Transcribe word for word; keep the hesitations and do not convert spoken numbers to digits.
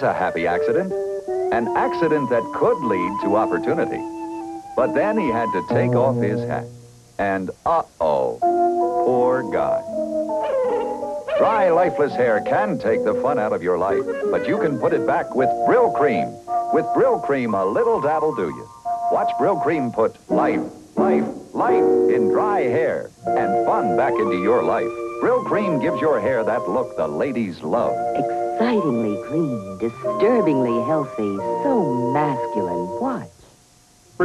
was a happy accident, an accident that could lead to opportunity. But then he had to take off his hat. And uh-oh, poor guy. Dry, lifeless hair can take the fun out of your life, but you can put it back with Brill Cream. With Brill Cream, a little dabb'll do you. Watch Brill Cream put life, life, life in dry hair and fun back into your life. Brill Cream gives your hair that look the ladies love. Excitingly clean, disturbingly healthy, so masculine. Why?